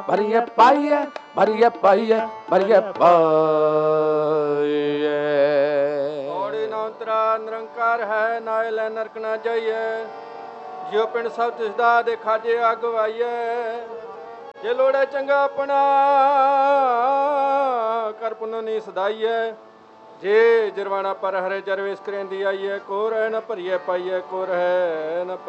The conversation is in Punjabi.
ਭਰੀਏ ਪਾਈਏ, ਭਰੀਏ ਪਾਈਏ, ਭਰੀਏ ਪਾਈਏ। ਔੜੇ ਨਾ ਅੰਤਰਾ ਨਿਰੰਕਾਰ ਹੈ, ਨਾਇ ਲੈ ਨਰਕ ਨਾ ਜਾਈਏ। ਜਿਉ ਪਿੰਡ ਸਭ ਤਿਸਦਾ ਦੇ ਖਾਜੇ ਅਗਵਾਈਏ। ਜੇ ਲੋੜੇ ਚੰਗਾ ਆਪਣਾ ਕਰ ਪੁੰਨ ਨੀ ਸਦਾਈਏ। ਜੇ ਜਰਵਾਣਾ ਪਰ ਹਰੇ ਜਰਵੇਸ ਕਰੇਂਦੀ ਆਈਏ। ਕੋ ਰਹਿ ਨ ਭਰੀਏ ਪਾਈਏ, ਕੋ ਰਹਿ ਨ